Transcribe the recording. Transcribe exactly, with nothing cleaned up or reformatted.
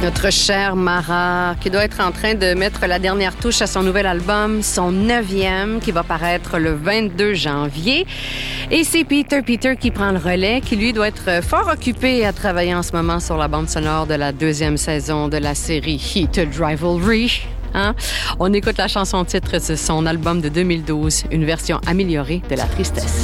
Notre chère Mara, qui doit être en train de mettre la dernière touche à son nouvel album, son neuvième, qui va paraître le vingt-deux janvier. Et c'est Peter Peter qui prend le relais, qui lui doit être fort occupé à travailler en ce moment sur la bande sonore de la deuxième saison de la série Heated Rivalry. Hein? On écoute la chanson titre de son album de deux mille douze, une version améliorée de La Tristesse.